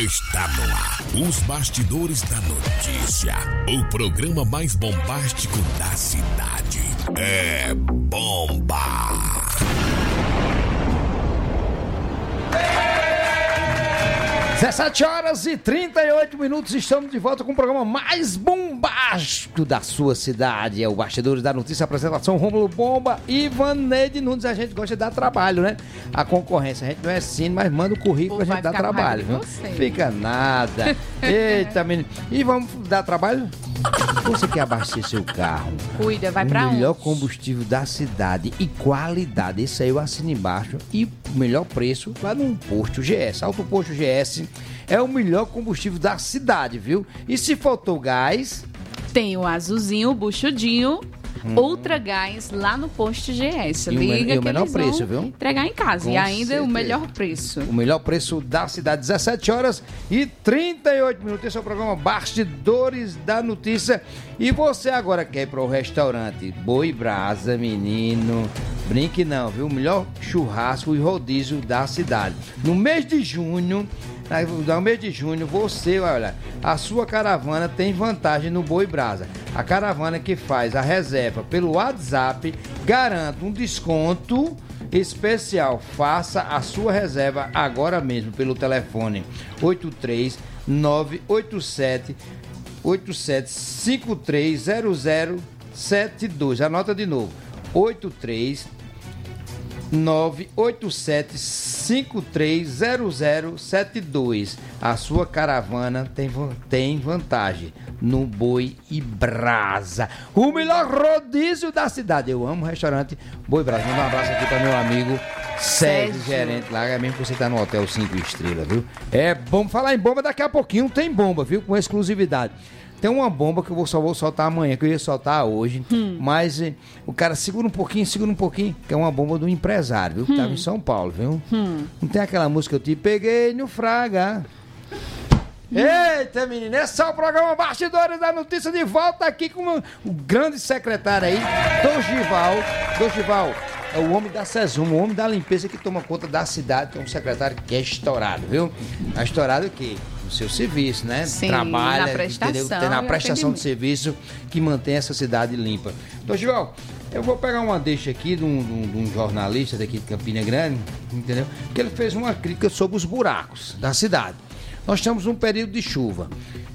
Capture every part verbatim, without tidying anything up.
Está no ar, os bastidores da notícia. O programa mais bombástico da cidade. É Bomba. dezessete horas e trinta e oito minutos, estamos de volta com o programa mais bombástico da sua cidade. É o Bastidores da Notícia, apresentação Rômulo Bomba e Vaneide Nunes. A gente gosta de dar trabalho, né? A concorrência, a gente não é cine, mas manda o currículo, a gente dá trabalho, viu? Fica nada. Eita, menino. E vamos dar trabalho? Você quer abastecer seu carro? Cuida, vai pra onde? O melhor combustível da cidade e qualidade. Esse aí eu assino embaixo. E o melhor preço lá no posto G S. Alto Posto G S é o melhor combustível da cidade, viu? E se faltou gás... Tem o azulzinho, o buchudinho, hum. Ultra Gás lá no posto G S. E Liga o, e o que menor eles preço, vão viu? entregar em casa. Com e ainda certeza. O melhor preço. O melhor preço da cidade, dezessete horas e trinta e oito minutos. Esse é o programa Bastidores da Notícia. E você agora quer ir para o restaurante Boi Brasa, menino? Brinque não, viu? O melhor churrasco e rodízio da cidade. No mês de junho... No mês de junho, você, olha, a sua caravana tem vantagem no Boi Brasa. A caravana que faz a reserva pelo WhatsApp garante um desconto especial. Faça a sua reserva agora mesmo pelo telefone oito três nove oito sete oito sete cinco três zero zero sete dois. Anota de novo, oito três nove oito sete cinco três zero zero sete dois. A sua caravana tem, tem vantagem no Boi e Brasa, o melhor rodízio da cidade. Eu amo o restaurante Boi Brasa. Manda um abraço aqui para meu amigo Sérgio, gerente lá, é mesmo que você tá no hotel cinco estrelas, viu? É bom falar em bomba, daqui a pouquinho tem bomba, viu? Com exclusividade. Tem uma bomba que eu vou, só vou soltar amanhã, que eu ia soltar hoje, hum. mas eh, o cara segura um pouquinho, segura um pouquinho, que é uma bomba do empresário, viu? Que hum. tava em São Paulo, viu? Hum. Não tem aquela música, eu te peguei no Fraga. Hum. Eita, menina, esse é o programa Bastidores da Notícia, de volta aqui com o, o grande secretário aí, Dorival. Dorival é o homem da Sesuma, o homem da limpeza que toma conta da cidade, que é um secretário que é estourado, viu? É estourado o quê? No seu serviço, né? Sim, trabalha, na prestação, entendeu? Na prestação de serviço que mantém essa cidade limpa. Dorival, eu vou pegar uma deixa aqui de um, de, um, de um jornalista daqui de Campina Grande, entendeu? Que ele fez uma crítica sobre os buracos da cidade. Nós estamos num período de chuva.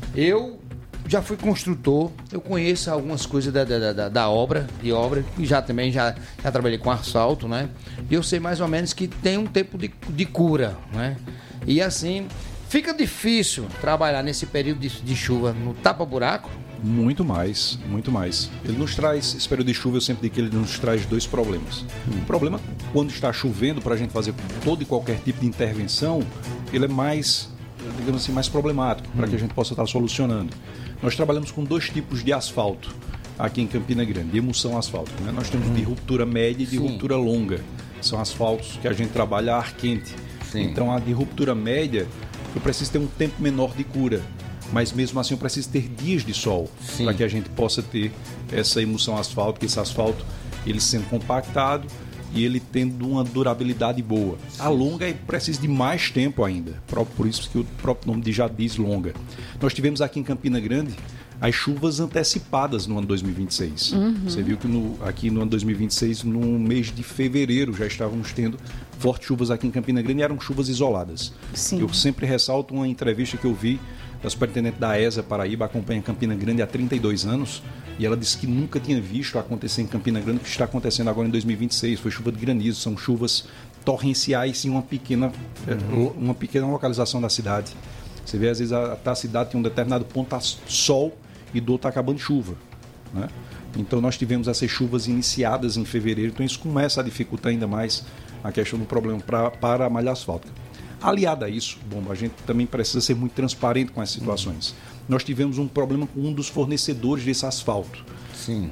Eu já fui construtor, eu conheço algumas coisas da, da, da, da obra, de obra, e já também já, já trabalhei com asfalto, né? E eu sei mais ou menos que tem um tempo de, de cura, né? E assim, fica difícil trabalhar nesse período de, de chuva no tapa-buraco? Muito mais, muito mais. Ele nos traz, esse período de chuva, eu sempre digo que ele nos traz dois problemas. O problema, quando está chovendo, para a gente fazer todo e qualquer tipo de intervenção, ele é mais, digamos assim, mais problemático, para que a gente possa estar solucionando. Nós trabalhamos com dois tipos de asfalto aqui em Campina Grande, de emulsão asfáltica, né? Nós temos de ruptura média e de Sim. ruptura longa. São asfaltos que a gente trabalha a ar quente. Sim. Então, a de ruptura média, eu preciso ter um tempo menor de cura, mas mesmo assim eu preciso ter dias de sol para que a gente possa ter essa emulsão asfáltica, esse asfalto ele sendo compactado e ele tendo uma durabilidade boa. Sim. A longa precisa de mais tempo ainda, por isso que o próprio nome já diz longa. Nós tivemos aqui em Campina Grande as chuvas antecipadas no ano dois mil e vinte e seis. Uhum. Você viu que no, aqui no ano dois mil e vinte e seis, no mês de fevereiro, já estávamos tendo fortes chuvas aqui em Campina Grande e eram chuvas isoladas. Sim. Eu sempre ressalto uma entrevista que eu vi da superintendente da E S A Paraíba, acompanha Campina Grande há trinta e dois anos, e ela disse que nunca tinha visto acontecer em Campina Grande o que está acontecendo agora em dois mil e vinte e seis. Foi chuva de granizo, são chuvas torrenciais em uma pequena, uhum. uma pequena localização da cidade. Você vê, às vezes, a, a cidade tem um determinado ponto a sol e do outro está acabando chuva, né? Então nós tivemos essas chuvas iniciadas em fevereiro, então isso começa a dificultar ainda mais a questão do problema pra, para a malha asfáltica. Aliado a isso, bom, a gente também precisa ser muito transparente com as situações. Uhum. Nós tivemos um problema com um dos fornecedores desse asfalto. Sim.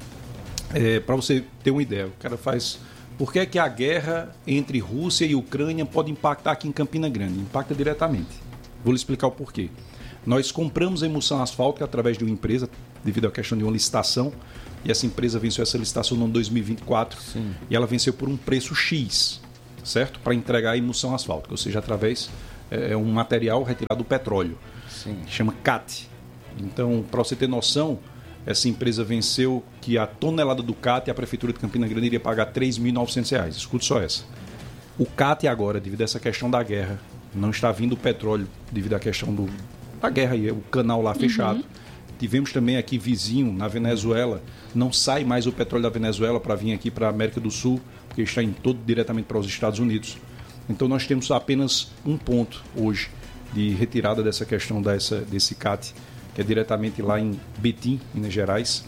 É, para você ter uma ideia, o cara faz... Por que é que a guerra entre Rússia e Ucrânia pode impactar aqui em Campina Grande? Impacta diretamente. Vou lhe explicar o porquê. Nós compramos a emulsão asfáltica através de uma empresa, devido à questão de uma licitação, e essa empresa venceu essa licitação no ano dois mil e vinte e quatro. Sim. E ela venceu por um preço X, certo? Para entregar a emulsão asfáltica, ou seja, através é um material retirado do petróleo. Sim. Chama C A T. Então, para você ter noção, essa empresa venceu que a tonelada do C A T, a Prefeitura de Campina Grande iria pagar três mil e novecentos reais. Escute só essa. O C A T agora, devido a essa questão da guerra, não está vindo o petróleo devido à questão do, da guerra e o canal lá fechado. Uhum. Tivemos também aqui vizinho, na Venezuela, não sai mais o petróleo da Venezuela para vir aqui para a América do Sul, porque está indo todo diretamente para os Estados Unidos. Então nós temos apenas um ponto hoje de retirada dessa questão dessa, desse C A T, que é diretamente lá em Betim, Minas Gerais.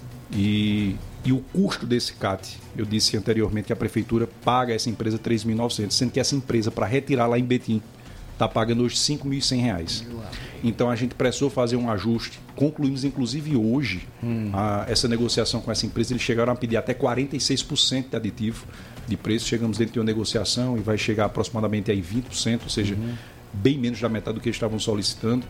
E, e o custo desse C A T, eu disse anteriormente que a Prefeitura paga essa empresa três mil e novecentos, sendo que essa empresa, para retirar lá em Betim, está pagando hoje cinco mil e cem reais. Então a gente precisou fazer um ajuste. Concluímos, inclusive, hoje, hum. a, essa negociação com essa empresa. Eles chegaram a pedir até quarenta e seis por cento de aditivo de preço. Chegamos dentro de uma negociação e vai chegar aproximadamente aí vinte por cento, ou seja, uhum. bem menos da metade do que eles estavam solicitando.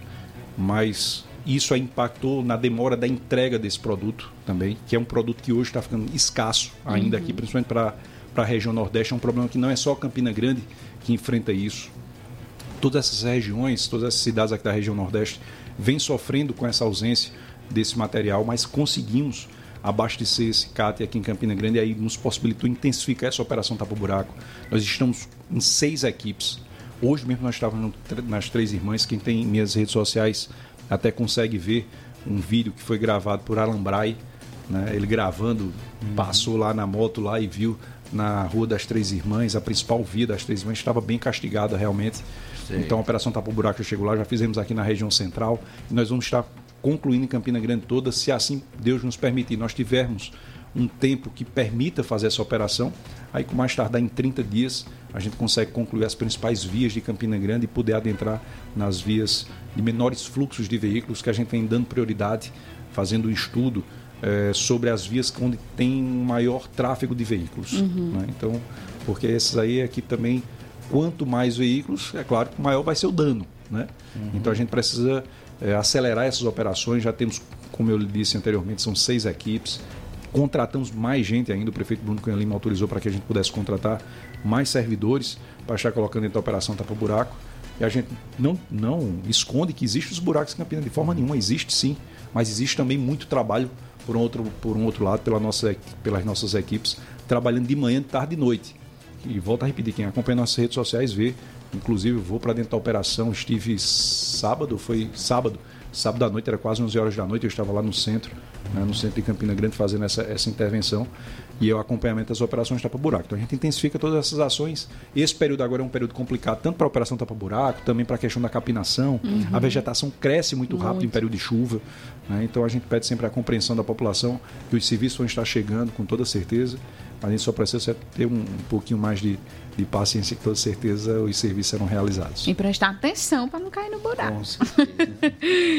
Mas isso aí impactou na demora da entrega desse produto também, que é um produto que hoje está ficando escasso ainda uhum. aqui, principalmente para a região Nordeste. É um problema que não é só Campina Grande que enfrenta isso. Todas essas regiões, todas essas cidades aqui da região Nordeste vêm sofrendo com essa ausência desse material, mas conseguimos abastecer esse C A T aqui em Campina Grande e aí nos possibilitou intensificar essa operação tapa-buraco. Nós estamos em seis equipes. Hoje mesmo nós estávamos nas Três Irmãs. Quem tem minhas redes sociais até consegue ver um vídeo que foi gravado por Alan Bray, né? Ele gravando, uhum. passou lá na moto lá e viu na Rua das Três Irmãs, a principal via das Três Irmãs estava bem castigada realmente. Sim. Então a Operação Tapa-Buraco já chegou lá, já fizemos aqui na região central e nós vamos estar concluindo em Campina Grande toda, se assim Deus nos permitir. Nós tivermos um tempo que permita fazer essa operação, aí com mais tardar em trinta dias a gente consegue concluir as principais vias de Campina Grande e poder adentrar nas vias de menores fluxos de veículos, que a gente vem dando prioridade, fazendo um estudo é, sobre as vias onde tem maior tráfego de veículos. Uhum. Né? Então, porque esses aí aqui também, quanto mais veículos, é claro que maior vai ser o dano. Né? Uhum. Então a gente precisa é, acelerar essas operações. Já temos, como eu lhe disse anteriormente, são seis equipes. Contratamos mais gente ainda. O prefeito Bruno Cunha Lima autorizou para que a gente pudesse contratar mais servidores para estar colocando dentro da operação Tapa-Buraco. E a gente não, não esconde que existem os buracos em Campina de forma nenhuma. Existe sim, mas existe também muito trabalho por um outro, por um outro lado, pela nossa, pelas nossas equipes, trabalhando de manhã, de tarde e de noite. E volto a repetir, quem acompanha nossas redes sociais vê, inclusive eu vou para dentro da operação, estive sábado, foi sábado, sábado à noite, era quase onze horas da noite, eu estava lá no centro, né, no centro de Campina Grande, fazendo essa, essa intervenção e o acompanhamento das operações Tapa-Buraco. Então a gente intensifica todas essas ações. Esse período agora é um período complicado, tanto para a operação Tapa-Buraco, também para a questão da capinação. Uhum. A vegetação cresce muito rápido muito. em período de chuva, né, então a gente pede sempre a compreensão da população, que os serviços vão estar chegando com toda certeza. A gente só precisa ter um, um pouquinho mais de, de paciência, que toda certeza os serviços serão realizados. E prestar atenção para não cair no buraco. Com certeza.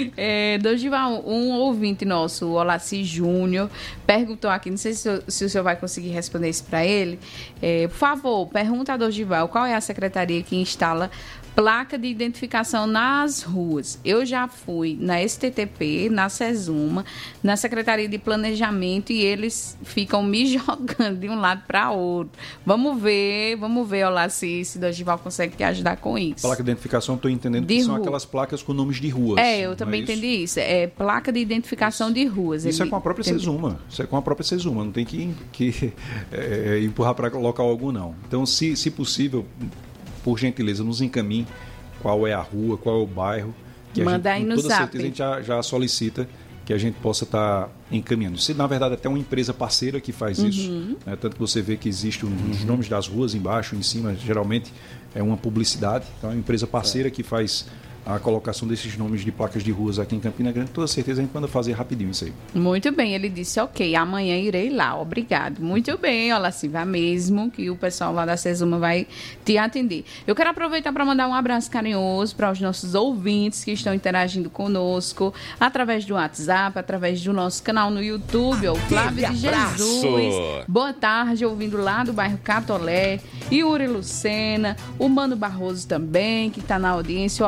é, Dorival, um ouvinte nosso, o Olaci Júnior, perguntou aqui, não sei se, se o senhor vai conseguir responder isso para ele. É, por favor, pergunta a Dorival, qual é a secretaria que instala placa de identificação nas ruas? Eu já fui na S T T P, na SESUMA, na Secretaria de Planejamento e eles ficam me jogando de um lado para outro. Vamos ver, vamos ver, olá, se, se Dorival consegue te ajudar com isso. Placa de identificação, estou entendendo de que rua. São aquelas placas com nomes de ruas. É, eu também é entendi isso? isso. É placa de identificação isso. de ruas. Isso Ele... é com a própria entendi. SESUMA. Isso é com a própria SESUMA. Não tem que, que é, empurrar para local algum, não. Então, se, se possível, por gentileza, nos encaminhe qual é a rua, qual é o bairro. Que Manda a gente, aí no com toda zap. certeza a gente já, já solicita que a gente possa estar tá encaminhando. Se, na verdade, até uma empresa parceira que faz uhum. isso, né? Tanto que você vê que existe um, uhum. os nomes das ruas embaixo, em cima, geralmente é uma publicidade. Então, é uma empresa parceira é. que faz a colocação desses nomes de placas de ruas aqui em Campina Grande. Toda certeza a gente manda fazer rapidinho isso aí. Muito bem, ele disse, ok, amanhã irei lá, obrigado. Muito bem, olha, se vá mesmo, que o pessoal lá da SESUMA vai te atender. Eu quero aproveitar para mandar um abraço carinhoso para os nossos ouvintes que estão interagindo conosco, através do WhatsApp, através do nosso canal no YouTube, o Flávio de Jesus. Boa tarde, ouvindo lá do bairro Catolé, Yuri Lucena, o Mano Barroso também, que está na audiência, o Alaci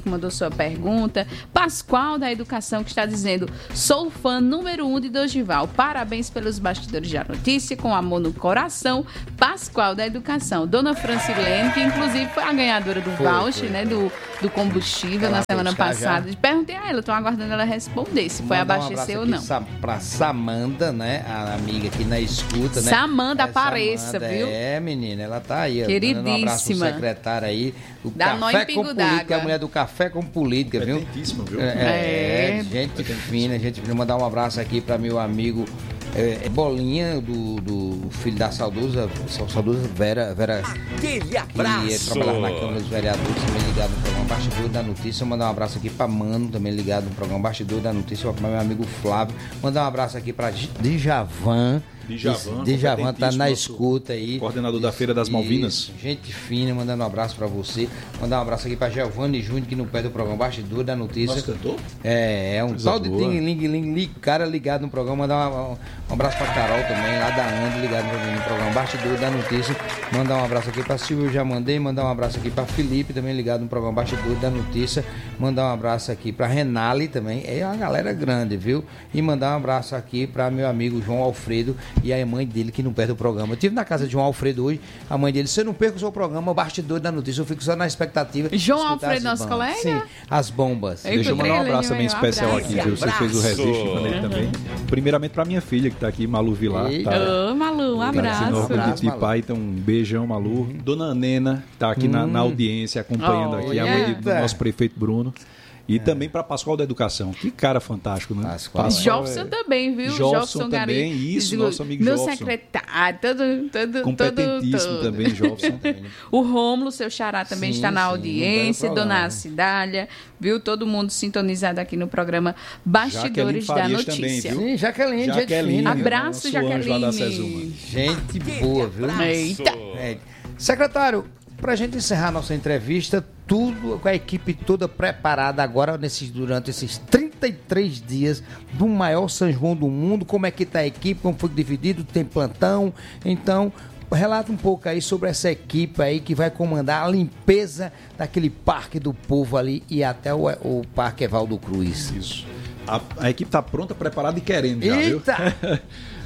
que mandou sua pergunta. Pascoal da Educação, que está dizendo: sou fã número um de Dorival. Parabéns pelos bastidores da notícia, com amor no coração. Pascoal da Educação. Dona Francilene, que inclusive foi a ganhadora do foi, voucher, foi, né? Do, do combustível ela na semana passada. Já. Perguntei a ela, estou aguardando ela responder se foi abastecer um ou não. Para Samanda, né? A amiga aqui na escuta, né? Samanda, é, apareça, Samanda, viu? É, menina, ela tá aí. Queridíssima. Um abraço pro secretário aí. O Dá café com política, a mulher do café com política, viu? viu? É, é, é, gente fina, gente fina. Mandar um abraço aqui para meu amigo é, Bolinha, do, do filho da saudosa, saudosa Vera, Vera Aquele abraço. Que trabalhava na Câmara dos Vereadores, também ligado no programa Bastidor da Notícia. Mandar um abraço aqui para Mano, também ligado no programa Bastidor da Notícia, para meu amigo Flávio. Mandar um abraço aqui para Djavan. Djavan, Djavan tá na escuta aí. Coordenador da Feira das Malvinas. Isso, gente fina, mandando um abraço pra você. Mandar um abraço aqui pra Giovanni Júnior, que não perde o programa Bastidor da Notícia. Nossa, cantor? É, é um Coisa tal de ting, ling, ling, ling, cara ligado no programa. Mandar um, um abraço pra Carol também, lá da Ando, ligado no, no programa Bastidor da Notícia. Mandar um abraço aqui pra Silvio, já mandei. Mandar um abraço aqui pra Felipe, também ligado no programa Bastidor da Notícia. Mandar um abraço aqui pra Renale também. É uma galera grande, viu? E mandar um abraço aqui pra meu amigo João Alfredo e a mãe dele, que não perde o programa. Eu estive na casa de João Alfredo hoje, a mãe dele: você não perca o seu programa, Bastidor da Notícia. Eu fico só na expectativa. João Alfredo, nosso colega? Sim, as bombas. Deixa eu mandar um abraço também especial abraço. aqui, viu? Você fez o registro uhum. nele também. Primeiramente pra minha filha, que tá aqui, Malu Vilar. Ô, tá, oh, Malu, um abraço. No orgulho de pai, então um beijão, Malu. Uhum. Dona Nena, tá aqui hum. na, na audiência, acompanhando oh, aqui, yeah. a mãe do nosso prefeito Bruno. E é. também para Pascoal da Educação. Que cara fantástico, né? Pascoal. Jobson é... também, viu? Jobson, Jobson também, Gari, isso, nosso amigo meu Jobson. Meu secretário, todo, todo, competentíssimo todo, todo. também, Jobson. O Rômulo, seu xará, também sim, está na audiência. Sim, Dona Cidália, viu? Todo mundo sintonizado aqui no programa Bastidores da Notícia. Também, sim, Jaqueline, Jaqueline gente fina. Abraço, Jaqueline. Gente boa, viu? Eita. É. Secretário, para a gente encerrar nossa entrevista, tudo com a equipe toda preparada agora nesses, durante esses trinta e três dias do maior São João do mundo. Como é que está a equipe, como foi dividido, tem plantão. Então, relata um pouco aí sobre essa equipe aí que vai comandar a limpeza daquele Parque do Povo ali e até o, o Parque Evaldo Cruz. Isso. A, a equipe está pronta, preparada e querendo já, Eita! Viu?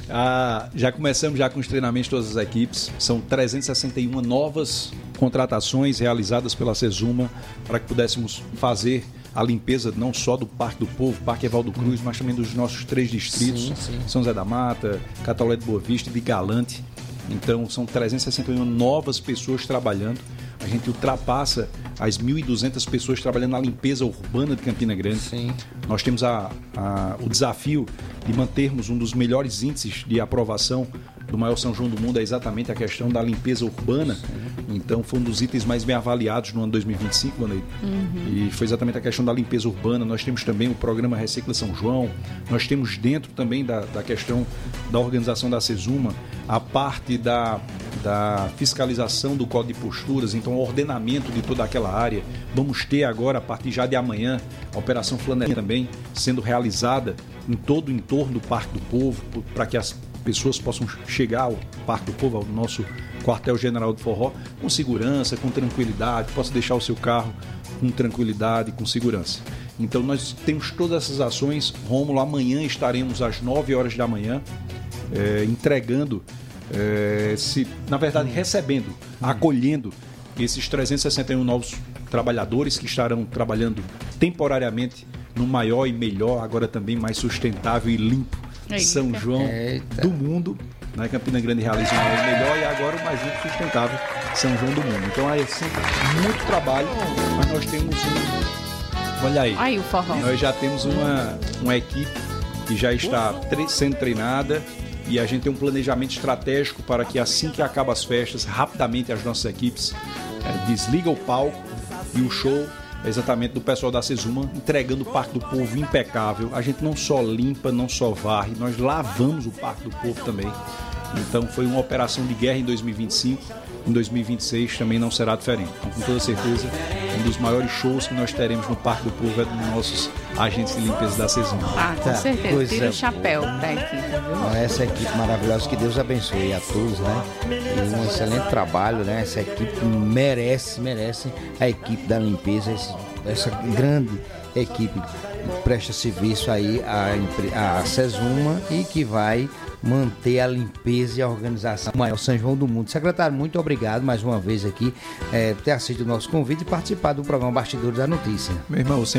Ah, já começamos já com os treinamentos de todas as equipes. São trezentas e sessenta e uma novas contratações realizadas pela Sesuma para que pudéssemos fazer a limpeza não só do Parque do Povo, Parque Evaldo Cruz, mas também dos nossos três distritos, sim, sim. São José da Mata, Catolé de Boa Vista e de Galante. Então são trezentas e sessenta e uma novas pessoas trabalhando. A gente ultrapassa as mil e duzentas pessoas trabalhando na limpeza urbana de Campina Grande. Sim. Nós temos a, a, o desafio de mantermos um dos melhores índices de aprovação do maior São João do mundo, é exatamente a questão da limpeza urbana. Sim. Então foi um dos itens mais bem avaliados no ano dois mil e vinte e cinco, Vanei. Uhum. E foi exatamente a questão da limpeza urbana. Nós temos também o programa Recicla São João. Nós temos dentro também da, da questão da organização da Sesuma a parte da, da fiscalização do Código de Posturas, então o ordenamento de toda aquela área. Vamos ter agora, a partir já de amanhã, a Operação Flanelinha também sendo realizada em todo o entorno do Parque do Povo, para que as pessoas possam chegar ao Parque do Povo, ao nosso quartel-general de Forró, com segurança, com tranquilidade, possa deixar o seu carro com tranquilidade, com segurança. Então nós temos todas essas ações. Rômulo, amanhã estaremos às nove horas da manhã é, entregando, é, se, na verdade recebendo, acolhendo esses trezentos e sessenta e um novos trabalhadores que estarão trabalhando temporariamente no maior e melhor, agora também mais sustentável e limpo Eita. São João Eita. do mundo. Na Campina Grande realiza o maior e melhor e agora o mais limpo e sustentável São João do mundo. Então é sempre muito trabalho, mas nós temos um... Olha aí, aí o forró. Nós já temos uma, uma equipe que já está tre- sendo treinada e a gente tem um planejamento estratégico para que assim que acabam as festas, rapidamente as nossas equipes é, desligam o palco e o show é exatamente do pessoal da Sesuma, entregando o Parque do Povo impecável. A gente não só limpa, não só varre, nós lavamos o Parque do Povo também. Então foi uma operação de guerra em dois mil e vinte e cinco, em dois mil e vinte e seis também não será diferente. Então, com toda certeza, um dos maiores shows que nós teremos no Parque do Povo é dos nossos agentes de limpeza da Sesuma. Ah, com certeza, tira o chapéu da equipe, viu? Essa equipe maravilhosa, que Deus abençoe a todos, né? E um excelente trabalho, né? Essa equipe merece, merece a equipe da limpeza, esse essa grande equipe que presta serviço aí à, à Sesuma e que vai manter a limpeza e a organização do maior São João do mundo. Secretário, muito obrigado mais uma vez aqui é, por ter aceito o nosso convite e participar do programa Bastidores da Notícia. Meu irmão, eu sempre